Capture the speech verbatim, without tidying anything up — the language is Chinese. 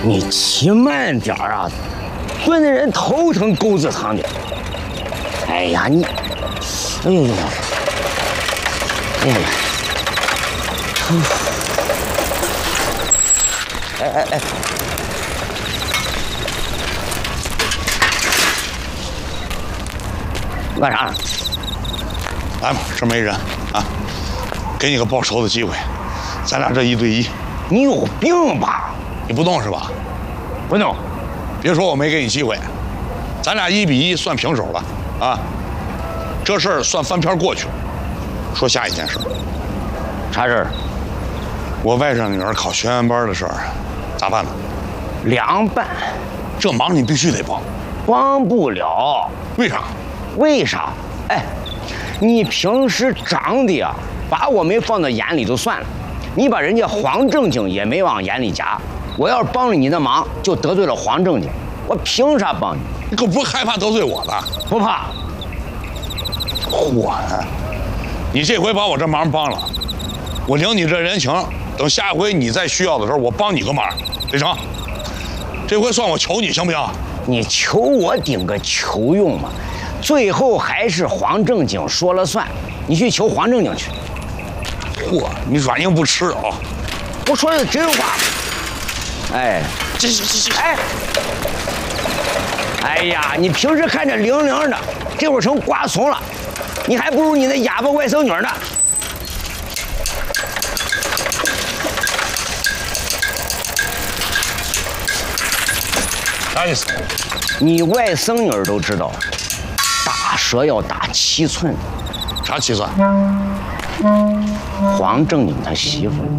你骑慢点啊，蹲的人头疼狗子疼的。哎呀，你，哎呀呀，哎呀，哎哎哎，干啥？ 来吧，这没人啊，给你个报仇的机会，咱俩这一对一。 你有病吧？ 你不动是吧？ 不动。 别说我没给你机会，咱俩一比一算平手了啊！这事儿算翻篇过去了。说下一件事。 啥事儿？ 我外甥女儿考学员班的事儿，咋办呢？ 凉拌。 这忙你必须得帮。 帮不了。 为啥？ 为啥？哎，你平时长的呀，把我没放到眼里就算了，你把人家黄正经也没往眼里夹。我要是帮了你的忙，就得罪了黄正经，我凭啥帮你？ 你可不害怕得罪我的？ 不怕。 我，你这回把我这忙帮了，我领你这人情，等下回你再需要的时候，我帮你个忙，得成？这回算我求你行不行？ 你求我顶个球用吗？最后还是黄正经说了算，你去求黄正经去。 嚯，你软硬不吃啊！ 我说的是真话。哎， 这这这这， 哎，哎呀，你平时看着灵灵的，这会儿成瓜怂了，你还不如你那哑巴外甥女呢。 啥意思？ 你外甥女都知道，打蛇要打七寸。 啥七寸？ 黄正经他媳妇。